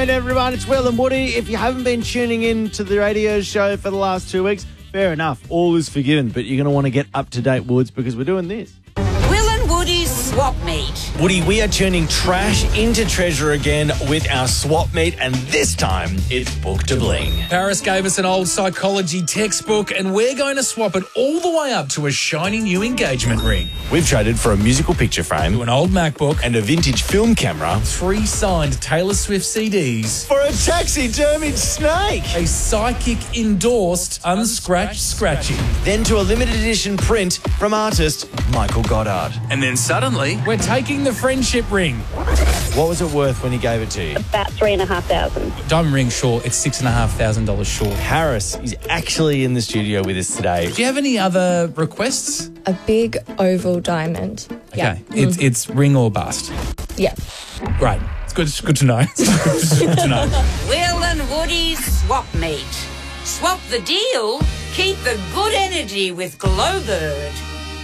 afternoon, everyone. It's Will and Woody. If you haven't been tuning in to the radio show for the last 2 weeks, fair enough. All is forgiven. But you're going to want to get up to date, Woods, because we're doing this. Will and Woody's Swap Meet. Woody, we are turning trash into treasure again with our swap meet, and this time it's Book to Bling. Paris gave us an old psychology textbook, and we're going to swap it all the way up to a shiny new engagement ring, We've traded for a musical picture frame to an old MacBook, and a vintage film camera 3 signed Taylor Swift CDs, for a taxidermied snake. a psychic endorsed unscratched scratchy. Then to a limited edition print from artist Michael Goddard. And then suddenly, we're taking the friendship ring. What was it worth when he gave it to you? About $3,500. Diamond ring short, it's $6,500 short. Harris is actually in the studio with us today. Do you have any other requests? A big oval diamond. Yeah. Okay, it's ring or bust. Yeah. Great. It's good to know. It's good to know. Will and Woody's Swap Meet. Swap the deal, keep the good energy with Glowbird.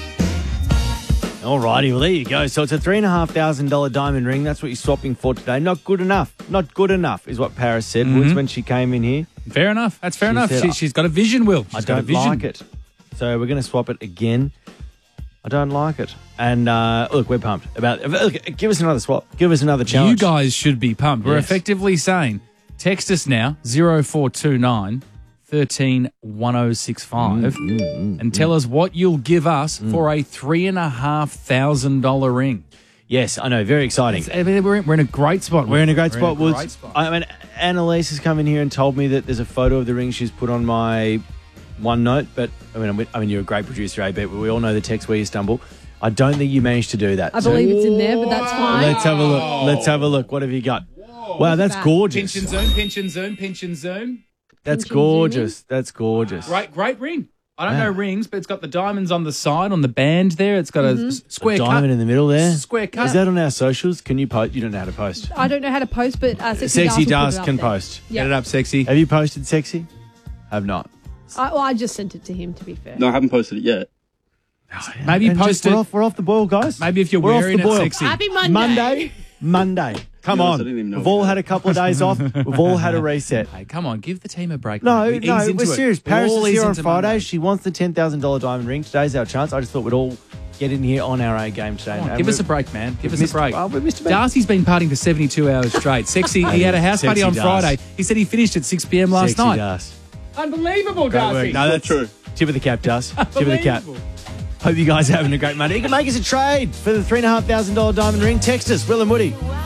All righty, well, there you go. So it's a $3,500 diamond ring. That's what you're swapping for today. Not good enough. Not good enough is what Paris said, Woods, when she came in here. Fair enough. That's fair enough. said, She's got a vision, Will. I She's got a don't vision. like it. So we're going to swap it again. I don't like it. And look, we're pumped about it. Look, give us another swap. Give us another challenge. You guys should be pumped. We're Yes. effectively saying, text us now, 0429 13 1065, and tell us what you'll give us for a $3,500 ring. Yes, I know. Very exciting. We're in a great spot. We're in a great spot, Woods. Great spot. I mean, Annalise has come in here and told me that there's a photo of the ring she's put on my OneNote. But I mean, you're a great producer, AB. But we all know the text where you stumble. I don't think you managed to do that. I believe it's in there, but that's fine. Let's have a look. Let's have a look. What have you got? Wow, that's that. gorgeous. Pinch and zoom, pinch and zoom, pinch and zoom. That's Pinch and gorgeous. That's gorgeous. Great ring. I don't know rings, but it's got the diamonds on the side, on the band there. It's got a square A cut. diamond in the middle there. Square cut. Is that on our socials? Can you post? You don't know how to post. I don't know how to post, but Sexy Das Dust will put it up can there. post. Yeah. Get it up, sexy. Have you posted Sexy? Have not. I just sent it to him, to be fair. No, I haven't posted it yet. Maybe And post just, it. we're off the boil, guys. Maybe if you're We're off wearing the it boil. sexy. Happy Monday. Monday. Come To be honest, I on. didn't even know We've all about had a couple of days off. We've all had a reset. Hey, come on, give the team a break. No, mate. We no, ease into we're it. serious. We Paris all is ease here on into Friday. Monday. She wants the $10,000 diamond ring. Today's our chance. I just thought we'd all get in here on our A game today. Come on, And give us we- a break, man. Give us missed- a break. oh, we missed a beat. Darcy's been partying for 72 hours straight. Sexy. He had a house party Sexy on Darcy. Friday. He said he finished at 6 p.m. last Sexy night. Darcy. Unbelievable, Great work. Darcy. No, that's true. Tip of the cap, Darcy. Tip of the cap. Unbelievable. Hope you guys are having a great Monday. You can make us a trade for the $3,500 diamond ring. Text us, Will and Woody.